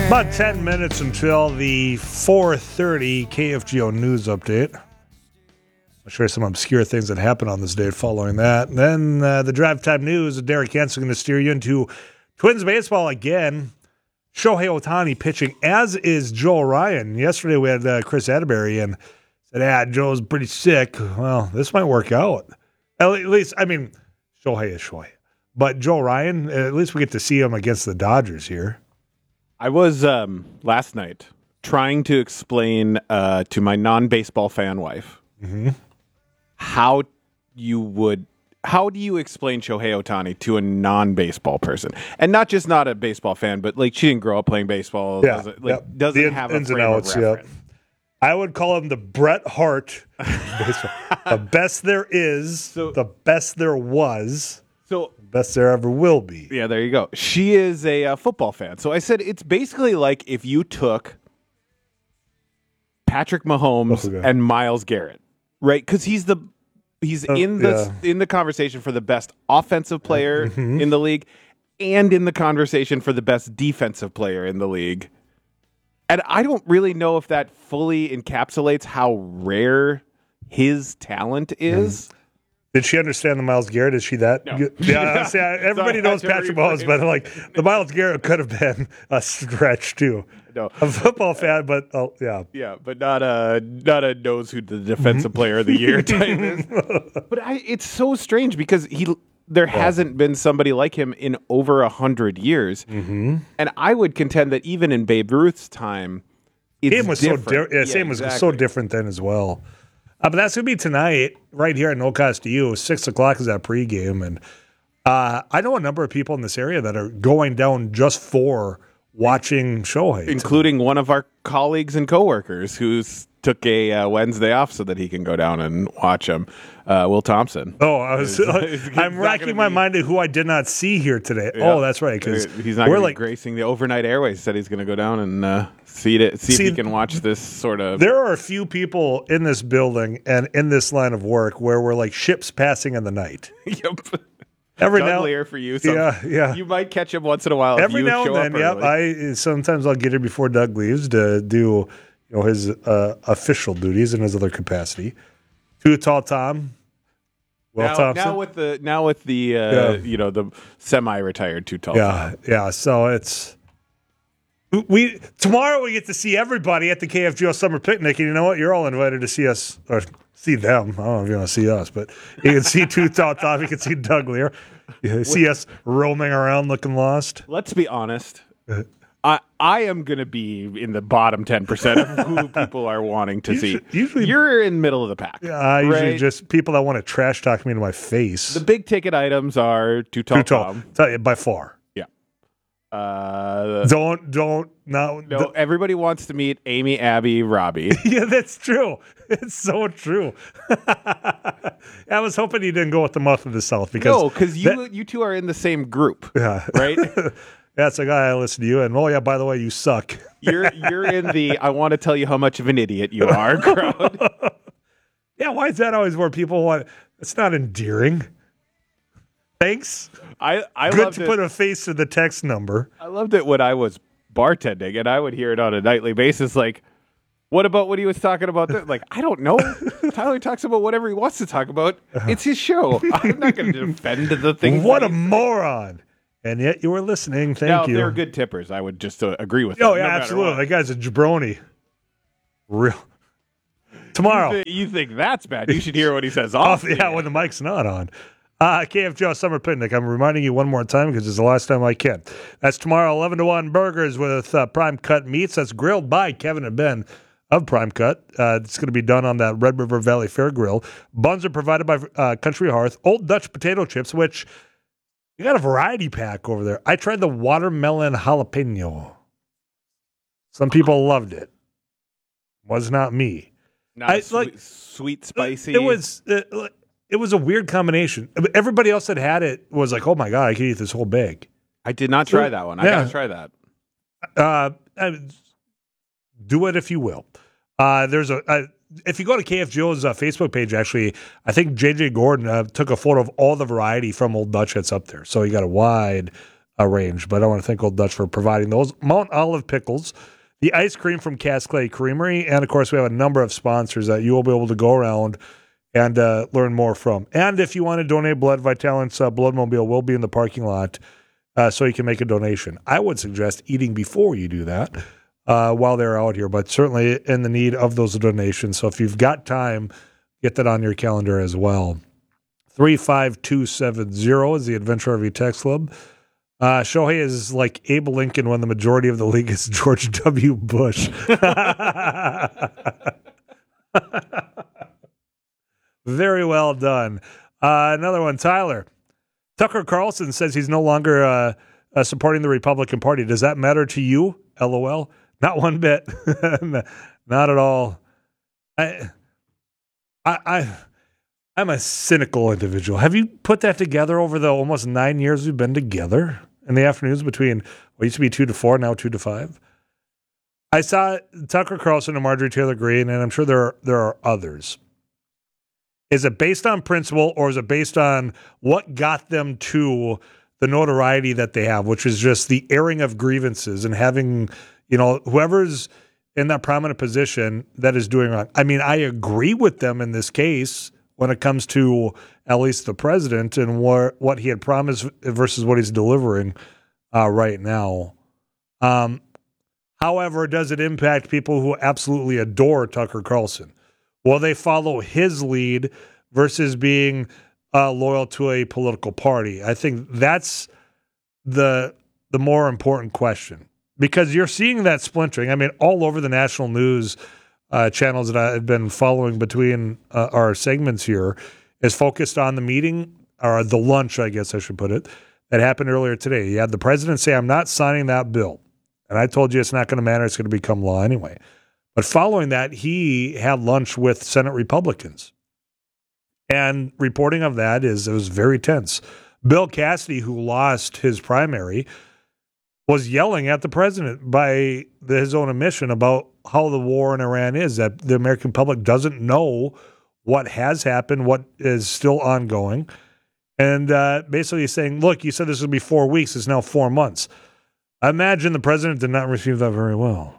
About 10 minutes until the 4:30 KFGO news update. I'll share some obscure things that happened on this day following that. And then the drive time news. Derek Hansen going to steer you into Twins baseball again. Shohei Ohtani pitching, as is Joe Ryan. Yesterday we had Chris Atterbury and said, Joe's pretty sick. Well, this might work out. At least, I mean, Shohei is Shohei. But Joe Ryan, at least we get to see him against the Dodgers here. I was last night trying to explain to my non-baseball fan wife how do you explain Shohei Ohtani to a non-baseball person, and not just not a baseball fan, but like she didn't grow up playing baseball, doesn't have a frame of reference. I would call him the Bret Hart, the best there is, the best there was. So best there ever will be. Yeah, there you go. She is a football fan. So I said it's basically like if you took Patrick Mahomes and Myles Garrett, right? Because he's in the conversation for the best offensive player in the league and in the conversation for the best defensive player in the league. And I don't really know if that fully encapsulates how rare his talent is. Did she understand the Myles Garrett? Is she that good? Yeah, everybody knows Patrick Mahomes, but like the Myles Garrett could have been a stretch too. No, a football fan, but yeah, but not a knows who the defensive player of the year type is. But it's so strange because there hasn't been somebody like him in over 100 years, and I would contend that even in Babe Ruth's time, game was different. Was so different then as well. But that's going to be tonight, right here at No Cost to You. 6 o'clock is that pregame. And I know a number of people in this area that are going down just for watching Shohei. Including one of our colleagues and coworkers who took a Wednesday off so that he can go down and watch him, Will Thompson. Oh, I'm racking my mind at who I did not see here today. Yeah. Oh, that's right. Because he's not going to be gracing the overnight airways. Said he's going to go down and see if he can watch this sort of. There are a few people in this building and in this line of work where we're like ships passing in the night. Yep. Every Doug now, Lear for you. Yeah. You might catch him once in a while. Every now and then, sometimes I'll get here before Doug leaves to do his official duties in his other capacity. Too Tall Tom. Thompson. Now with the the semi-retired Too Tall. Yeah. So it's tomorrow we get to see everybody at the KFGO Summer Picnic, and you know what? You're all invited to see us or see them. I don't know if you want to see us, but you can see Too Tall Tom. You can see Doug Lear. You see us roaming around looking lost. Let's be honest. I am going to be in the bottom 10% of who people are wanting to see. Usually, you're in the middle of the pack. Yeah, usually just people that want to trash talk me to my face. The big ticket items are Too Tall Tom. By far. Yeah. No, everybody wants to meet Amy, Abby, Robbie. Yeah, that's true. It's so true. I was hoping you didn't go with the Mouth of the South because you two are in the same group. Yeah. Right? That's a guy I listen to you, and by the way, you suck. You're in the I want to tell you how much of an idiot you are crowd. Yeah, why is that always where people want? It's not endearing. Thanks. I good to put a face to the text number. I loved it when I was bartending, and I would hear it on a nightly basis. Like, what about what he was talking about? Like, I don't know. Tyler talks about whatever he wants to talk about. It's his show. I'm not going to defend the thing. What a moron. And yet you were listening. Thank you. If they're good tippers, I would just agree with them. Oh, yeah, absolutely. That guy's a jabroni. Real. Tomorrow. You think that's bad. You should hear what he says off. When the mic's not on. KFGO Summer Picnic. I'm reminding you one more time because it's the last time I can. That's tomorrow, 11 to 1 burgers with Prime Cut Meats. That's grilled by Kevin and Ben of Prime Cut. It's going to be done on that Red River Valley Fair grill. Buns are provided by Country Hearth. Old Dutch potato chips, which... You got a variety pack over there. I tried the watermelon jalapeno. Some people loved it. Was not me. Sweet, spicy. It was a weird combination. Everybody else that had it was like, "Oh my god, I could eat this whole bag." I did not try that one. I gotta try that. Do it if you will. There's if you go to KFGO's Facebook page, actually, I think JJ Gordon took a photo of all the variety from Old Dutch that's up there. So you got a wide, range. But I want to thank Old Dutch for providing those. Mount Olive Pickles, the ice cream from Cask Clay Creamery, and of course we have a number of sponsors that you will be able to go around and learn more from. And if you want to donate blood, Vitalent's Bloodmobile will be in the parking lot so you can make a donation. I would suggest eating before you do that while they're out here, but certainly in the need of those donations. So if you've got time, get that on your calendar as well. 35270 is the Adventure RV Text Club. Shohei is like Abe Lincoln when the majority of the league is George W. Bush. Very well done. Another one, Tyler. Tucker Carlson says he's no longer supporting the Republican Party. Does that matter to you? LOL. Not one bit. Not at all. I'm a cynical individual. Have you put that together over the almost 9 years we've been together in the afternoons between what used to be 2 to 4, now 2 to 5? I saw Tucker Carlson and Marjorie Taylor Greene, and I'm sure there are others. Is it based on principle, or is it based on what got them to the notoriety that they have, which is just the airing of grievances and having, whoever's in that prominent position that is doing wrong? I mean, I agree with them in this case when it comes to at least the president and what he had promised versus what he's delivering right now. However, does it impact people who absolutely adore Tucker Carlson? Will they follow his lead versus being loyal to a political party? I think that's the more important question, because you're seeing that splintering. I mean, all over the national news channels that I've been following between our segments here is focused on the meeting, or the lunch, I guess I should put it, that happened earlier today. You had the president say, I'm not signing that bill. And I told you it's not going to matter. It's going to become law anyway. But following that, he had lunch with Senate Republicans. And reporting of that is it was very tense. Bill Cassidy, who lost his primary, was yelling at the president by his own admission about how the war in Iran is, that the American public doesn't know what has happened, what is still ongoing. And basically saying, look, you said this would be 4 weeks. It's now 4 months. I imagine the president did not receive that very well.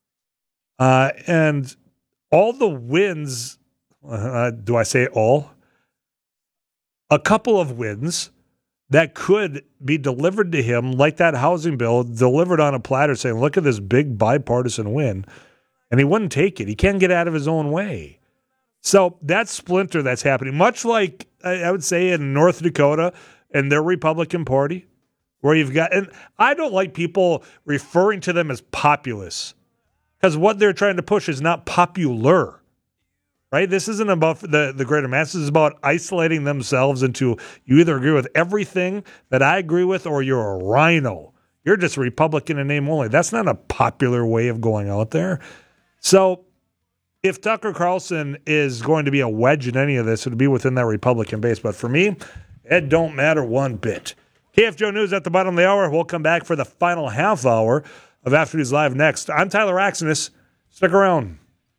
And all the wins, do I say all? A couple of wins that could be delivered to him, like that housing bill, delivered on a platter saying, look at this big bipartisan win. And he wouldn't take it. He can't get out of his own way. So that splinter that's happening, much like I would say in North Dakota and their Republican Party, where you've got, and I don't like people referring to them as populists, because what they're trying to push is not popular, right? This isn't about the greater masses. It's about isolating themselves into, you either agree with everything that I agree with or you're a rhino. You're just a Republican in name only. That's not a popular way of going out there. So if Tucker Carlson is going to be a wedge in any of this, it would be within that Republican base. But for me, it don't matter one bit. KFGO News at the bottom of the hour. We'll come back for the final half hour of After News Live next. I'm Tyler Axenis. Stick around.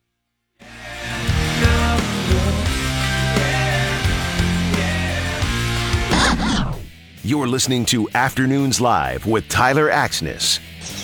You're listening to Afternoons Live with Tyler Axenis.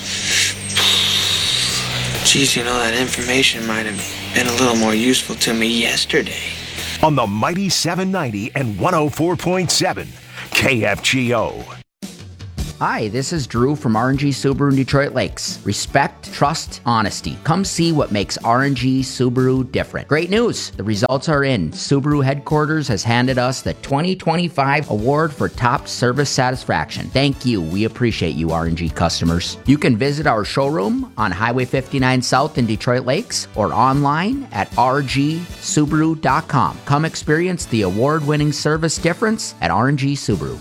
Geez, that information might have been a little more useful to me yesterday. On the mighty 790 and 104.7 KFGO. Hi, this is Drew from RNG Subaru in Detroit Lakes. Respect, trust, honesty. Come see what makes RNG Subaru different. Great news! The results are in. Subaru headquarters has handed us the 2025 award for top service satisfaction. Thank you. We appreciate you, RNG customers. You can visit our showroom on Highway 59 South in Detroit Lakes or online at rgsubaru.com. Come experience the award-winning service difference at RNG Subaru.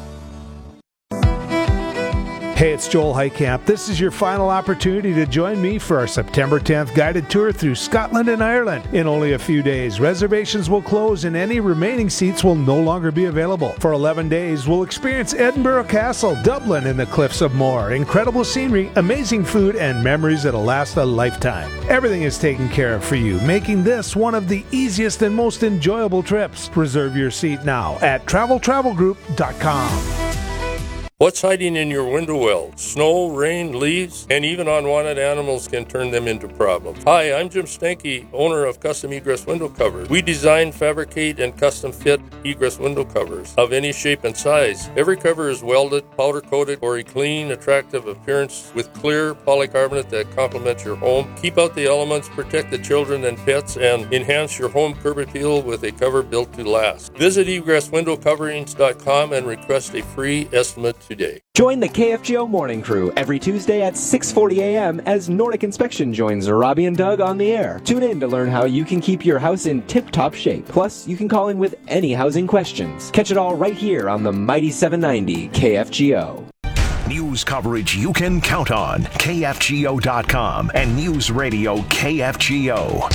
Hey, it's Joel Heitkamp. This is your final opportunity to join me for our September 10th guided tour through Scotland and Ireland. In only a few days, reservations will close and any remaining seats will no longer be available. For 11 days, we'll experience Edinburgh Castle, Dublin, and the Cliffs of Moher. Incredible scenery, amazing food, and memories that'll last a lifetime. Everything is taken care of for you, making this one of the easiest and most enjoyable trips. Reserve your seat now at travelgroup.com. What's hiding in your window wells? Snow, rain, leaves, and even unwanted animals can turn them into problems. Hi, I'm Jim Stanky, owner of Custom Egress Window Covers. We design, fabricate, and custom fit egress window covers of any shape and size. Every cover is welded, powder coated for a clean, attractive appearance with clear polycarbonate that complements your home. Keep out the elements, protect the children and pets, and enhance your home curb appeal with a cover built to last. Visit egresswindowcoverings.com and request a free estimate today. Join the KFGO Morning Crew every Tuesday at 6:40 a.m. as Nordic Inspection joins Robbie and Doug on the air. Tune in to learn how you can keep your house in tip-top shape. Plus, you can call in with any housing questions. Catch it all right here on the Mighty 790 KFGO. News coverage you can count on. KFGO.com and News Radio KFGO.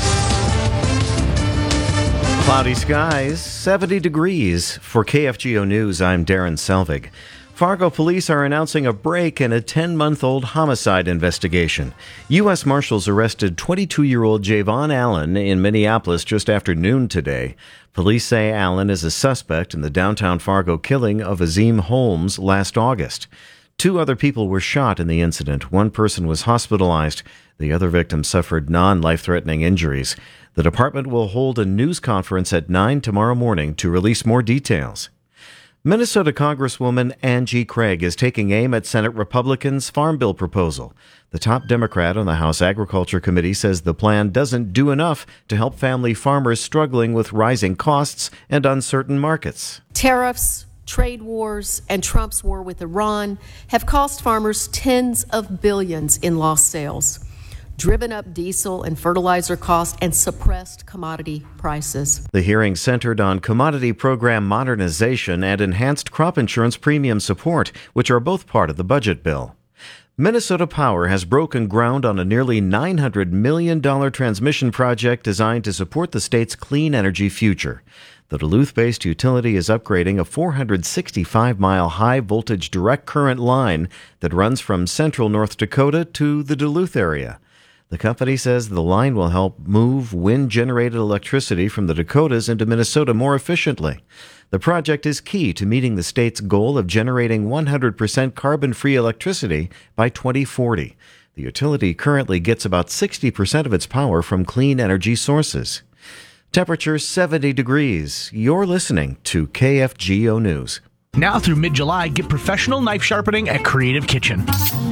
Cloudy skies, 70 degrees. For KFGO News, I'm Darren Selvig. Fargo police are announcing a break in a 10-month-old homicide investigation. U.S. Marshals arrested 22-year-old Javon Allen in Minneapolis just after noon today. Police say Allen is a suspect in the downtown Fargo killing of Azim Holmes last August. 2 other people were shot in the incident. 1 person was hospitalized. The other victim suffered non-life-threatening injuries. The department will hold a news conference at 9 tomorrow morning to release more details. Minnesota Congresswoman Angie Craig is taking aim at Senate Republicans' Farm Bill proposal. The top Democrat on the House Agriculture Committee says the plan doesn't do enough to help family farmers struggling with rising costs and uncertain markets. Tariffs, trade wars, and Trump's war with Iran have cost farmers tens of billions in lost sales, driven up diesel and fertilizer costs, and suppressed commodity prices. The hearing centered on commodity program modernization and enhanced crop insurance premium support, which are both part of the budget bill. Minnesota Power has broken ground on a nearly $900 million transmission project designed to support the state's clean energy future. The Duluth-based utility is upgrading a 465-mile high-voltage direct current line that runs from central North Dakota to the Duluth area. The company says the line will help move wind-generated electricity from the Dakotas into Minnesota more efficiently. The project is key to meeting the state's goal of generating 100% carbon-free electricity by 2040. The utility currently gets about 60% of its power from clean energy sources. Temperature 70 degrees. You're listening to KFGO News. Now through mid-July, get professional knife sharpening at Creative Kitchen.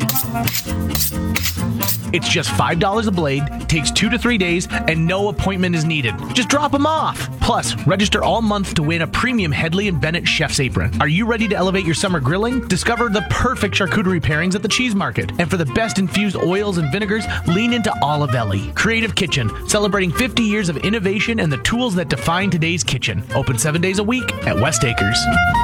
It's just $5 a blade, takes 2 to 3 days, and no appointment is needed. Just drop them off. Plus, register all month to win a premium Headley & Bennett Chef's Apron. Are you ready to elevate your summer grilling? Discover the perfect charcuterie pairings at the Cheese Market. And for the best infused oils and vinegars, lean into Olivelli. Creative Kitchen, celebrating 50 years of innovation and the tools that define today's kitchen. Open 7 days a week at West Acres.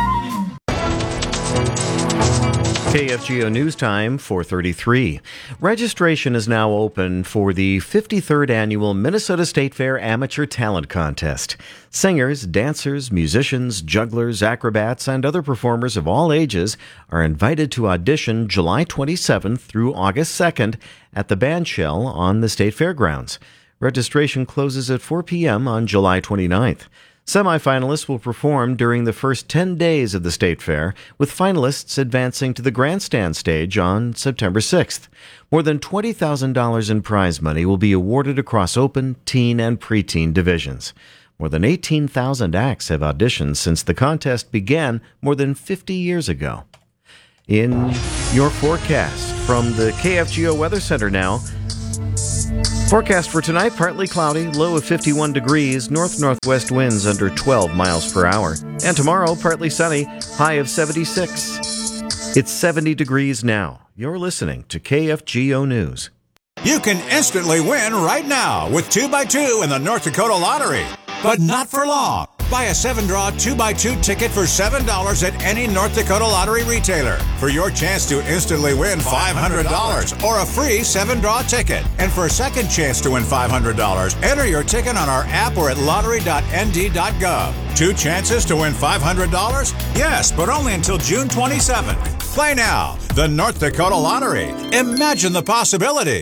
KFGO News Time, 4:33. Registration is now open for the 53rd Annual Minnesota State Fair Amateur Talent Contest. Singers, dancers, musicians, jugglers, acrobats, and other performers of all ages are invited to audition July 27th through August 2nd at the Bandshell on the State Fairgrounds. Registration closes at 4 p.m. on July 29th. Semifinalists will perform during the first 10 days of the State Fair, with finalists advancing to the grandstand stage on September 6th. More than $20,000 in prize money will be awarded across open, teen, and preteen divisions. More than 18,000 acts have auditioned since the contest began more than 50 years ago. In your forecast from the KFGO Weather Center now. Forecast for tonight, partly cloudy, low of 51 degrees, north-northwest winds under 12 miles per hour. And tomorrow, partly sunny, high of 76. It's 70 degrees now. You're listening to KFGO News. You can instantly win right now with 2x2 in the North Dakota Lottery. But not for long. Buy a 7-draw 2x2 ticket for $7 at any North Dakota Lottery retailer for your chance to instantly win $500 or a free 7-draw ticket. And for a second chance to win $500, enter your ticket on our app or at lottery.nd.gov. 2 chances to win $500? Yes, but only until June 27th. Play now. The North Dakota Lottery. Imagine the possibilities.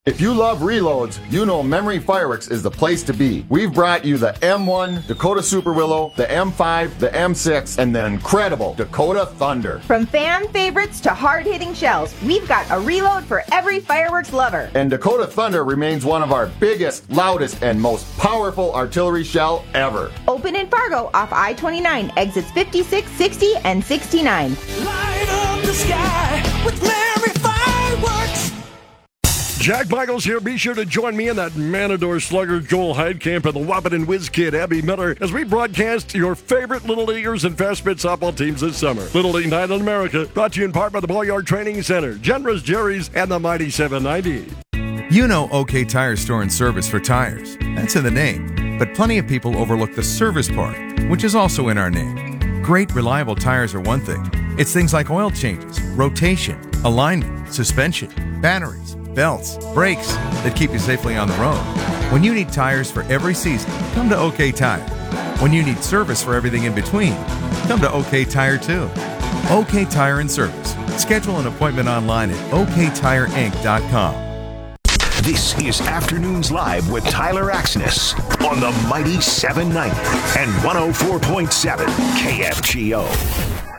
If you love reloads, you know Memory Fireworks is the place to be. We've brought you the M1, Dakota Super Willow, the M5, the M6, and the incredible Dakota Thunder. From fan favorites to hard-hitting shells, we've got a reload for every fireworks lover. And Dakota Thunder remains one of our biggest, loudest, and most powerful artillery shell ever. Open in Fargo off I-29, exits 56, 60, and 69. Light up the sky with Memory Fireworks. Jack Michaels here. Be sure to join me and that Matador slugger Joel Heidkamp and the Wahpeton Whiz Kid Abby Miller as we broadcast your favorite Little Leaguers and Fast Pitch softball teams this summer. Little League Night in America, brought to you in part by the Boyard Training Center, Generous Jerry's, and the Mighty 790. You know OK Tire Store and Service for tires. That's in the name. But plenty of people overlook the service part, which is also in our name. Great, reliable tires are one thing. It's things like oil changes, rotation, alignment, suspension, batteries, belts, brakes that keep you safely on the road. When you need tires for every season, come to OK Tire. When you need service for everything in between, come to OK Tire too. OK Tire and Service. Schedule an appointment online at oktireinc.com. This is Afternoons Live with Tyler Axness on the Mighty 790 and 104.7 KFGO.